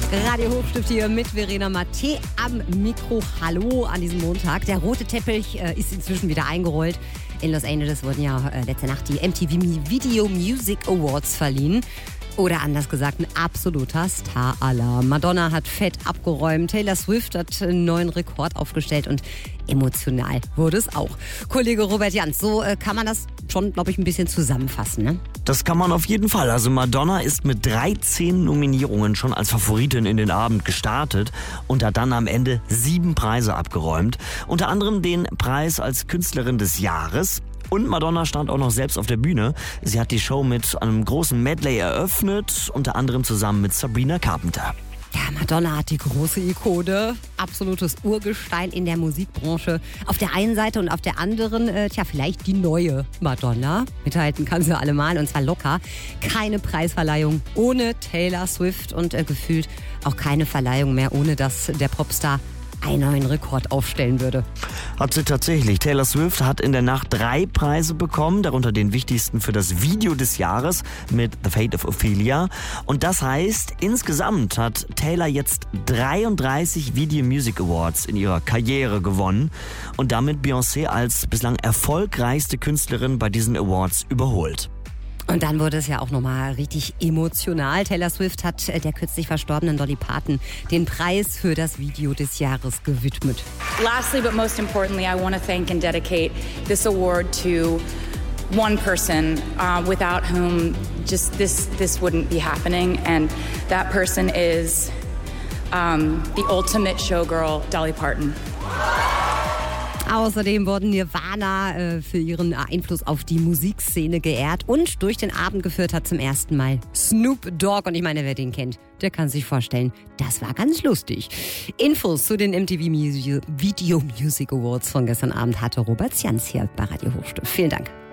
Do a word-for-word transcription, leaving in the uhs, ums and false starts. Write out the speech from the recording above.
Radio Hochstift hier mit Verena Mattei am Mikro. Hallo an diesem Montag. Der rote Teppich äh, ist inzwischen wieder eingerollt. In Los Angeles wurden ja äh, letzte Nacht die M T V Video Music Awards verliehen. Oder anders gesagt, ein absoluter Star-Alarm. Madonna hat fett abgeräumt, Taylor Swift hat einen neuen Rekord aufgestellt und emotional wurde es auch. Kollege Robert Jans, so äh, kann man das schon, glaube ich, ein bisschen zusammenfassen, ne? Das kann man auf jeden Fall. Also Madonna ist mit dreizehn Nominierungen schon als Favoritin in den Abend gestartet und hat dann am Ende sieben Preise abgeräumt. Unter anderem den Preis als Künstlerin des Jahres. Und Madonna stand auch noch selbst auf der Bühne. Sie hat die Show mit einem großen Medley eröffnet, unter anderem zusammen mit Sabrina Carpenter. Ja, Madonna hat die große Ikone, absolutes Urgestein in der Musikbranche. Auf der einen Seite und auf der anderen, äh, tja, vielleicht die neue Madonna. Mithalten kann sie allemal und zwar locker. Keine Preisverleihung ohne Taylor Swift und äh, gefühlt auch keine Verleihung mehr, ohne dass der Popstar einen neuen Rekord aufstellen würde. Hat sie tatsächlich. Taylor Swift hat in der Nacht drei Preise bekommen, darunter den wichtigsten für das Video des Jahres mit The Fate of Ophelia. Und das heißt, insgesamt hat Taylor jetzt dreiunddreißig Video Music Awards in ihrer Karriere gewonnen und damit Beyoncé als bislang erfolgreichste Künstlerin bei diesen Awards überholt. Und dann wurde es ja auch nochmal richtig emotional. Taylor Swift hat der kürzlich verstorbenen Dolly Parton den Preis für das Video des Jahres gewidmet. Lastly, but most importantly, I want to thank and dedicate this award to one person uh, without whom just this this wouldn't be happening, and that person is um, the ultimate showgirl, Dolly Parton. Außerdem wurden Nirvana äh, für ihren Einfluss auf die Musikszene geehrt und durch den Abend geführt hat zum ersten Mal Snoop Dogg. Und ich meine, wer den kennt, der kann sich vorstellen, das war ganz lustig. Infos zu den M T V Video Music Awards von gestern Abend hatte Robert Jans hier bei Radio Hochstift. Vielen Dank.